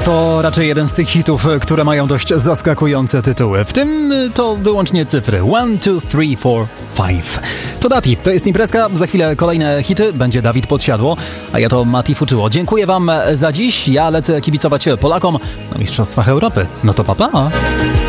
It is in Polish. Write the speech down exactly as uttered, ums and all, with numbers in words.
To raczej jeden z tych hitów, które mają dość zaskakujące tytuły. W tym to wyłącznie cyfry. One, two, three, four, five. To Dati, to jest imprezka. Za chwilę kolejne hity. Będzie Dawid Podsiadło, a ja to Mati Fuczyło. Dziękuję wam za dziś. Ja lecę kibicować Polakom na Mistrzostwach Europy. No to pa, pa.